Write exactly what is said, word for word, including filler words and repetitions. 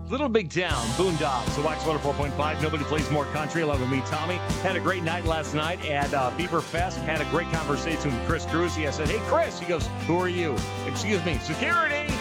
Little Big Town, Boondocks, so Wax one oh four point five. Nobody plays more country, along with me, Tommy. Had a great night last night at uh, Beaver Fest. Had a great conversation with Chris Cruz. I said, hey, Chris. He goes, who are you? Excuse me, security.